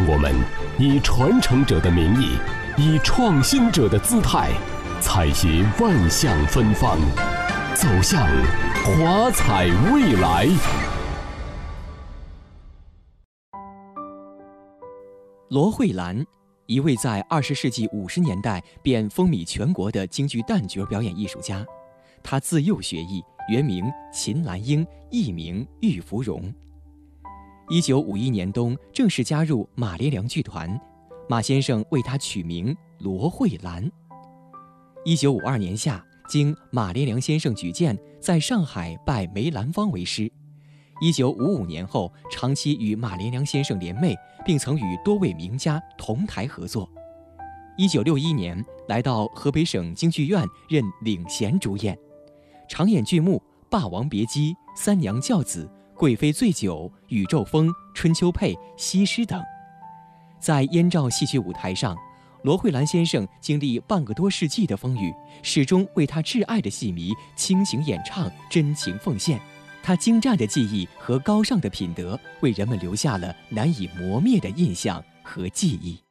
我们以传承者的名义，以创新者的姿态，采撷万象芬芳，走向华彩未来。 罗慧兰，一位在20世纪50年代便风靡全国的京剧旦角表演艺术家。她自幼学艺，原名秦兰英，艺名玉芙蓉。1951年冬正式加入马连良剧团，马先生为她取名罗慧兰。1952年夏，经马连良先生举荐，在上海拜梅兰芳为师。1955年后，长期与马连良先生联袂，并曾与多位名家同台合作。1961年来到河北省京剧院任领衔主演，常演剧目《霸王别姬》《三娘教子》《贵妃醉酒》《宇宙风》《春秋配》《西施》等。在燕赵戏剧舞台上，罗慧兰先生经历半个多世纪的风雨，始终为他挚爱的戏迷倾情演唱，真情奉献。他精湛的技艺和高尚的品德，为人们留下了难以磨灭的印象和记忆。